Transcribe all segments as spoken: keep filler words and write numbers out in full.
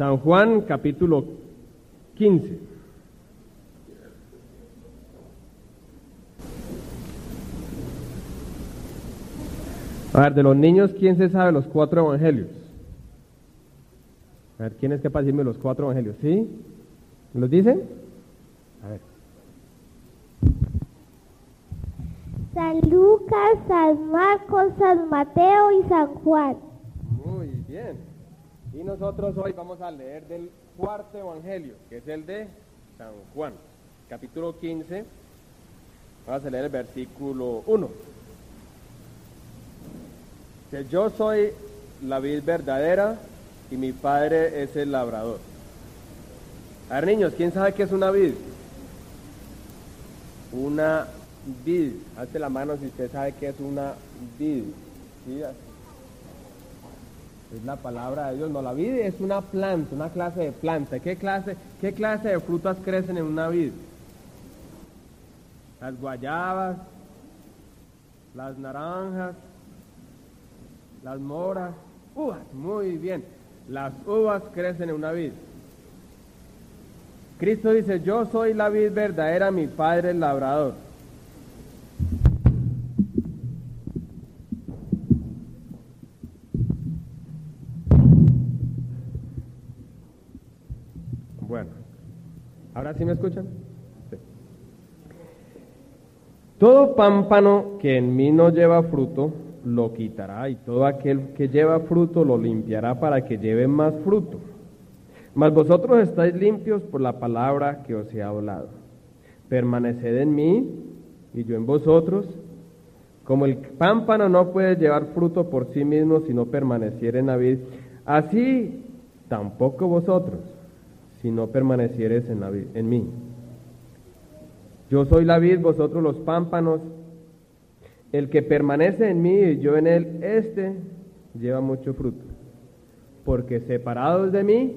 San Juan, capítulo quince. A ver, de los niños, ¿quién se sabe los cuatro evangelios? A ver, ¿quién es capaz de decirme los cuatro evangelios? ¿Sí? ¿Me los dicen? A ver. San Lucas, San Marcos, San Mateo y San Juan. Muy bien. Y nosotros hoy vamos a leer del cuarto evangelio, que es el de San Juan, capítulo quince. Vamos a leer el versículo uno. Que yo soy la vid verdadera y mi padre es el labrador. A ver, niños, ¿quién sabe qué es una vid? Una vid. Hazte la mano si usted sabe qué es una vid. ¿Sí? Es la palabra de Dios. No, la vid es una planta, una clase de planta. ¿Qué clase, qué clase de frutas crecen en una vid? Las guayabas, las naranjas, las moras, uvas. Muy bien. Las uvas crecen en una vid. Cristo dice, yo soy la vid verdadera, mi padre el labrador. Bueno, ¿ahora sí me escuchan? Sí. Todo pámpano que en mí no lleva fruto, lo quitará, y todo aquel que lleva fruto lo limpiará para que lleve más fruto. Mas vosotros estáis limpios por la palabra que os he hablado. Permaneced en mí, y yo en vosotros. Como el pámpano no puede llevar fruto por sí mismo si no permaneciere en la vid, así tampoco vosotros, si no permaneciereis en, la vid, en mí. Yo soy la vid, vosotros los pámpanos. El que permanece en mí y yo en él, éste lleva mucho fruto. Porque separados de mí,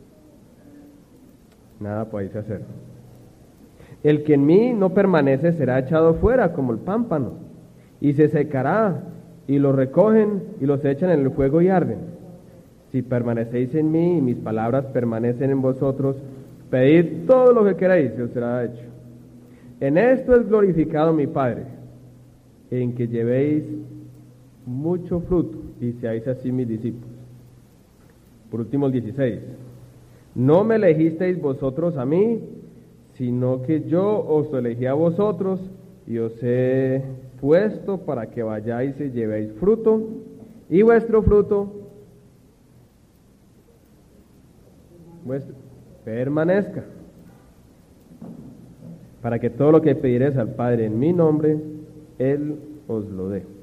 nada podéis hacer. El que en mí no permanece será echado fuera como el pámpano, y se secará, y lo recogen y los echan en el fuego y arden. Si permanecéis en mí y mis palabras permanecen en vosotros, pedid todo lo que queráis y os será hecho. En esto es glorificado mi Padre, en que llevéis mucho fruto y seáis así mis discípulos. Por último, el dieciséis. No me elegisteis vosotros a mí, sino que yo os elegí a vosotros y os he puesto para que vayáis y llevéis fruto, y vuestro fruto vuestro, permanezca, para que todo lo que pediréis al Padre en mi nombre, Él os lo dé.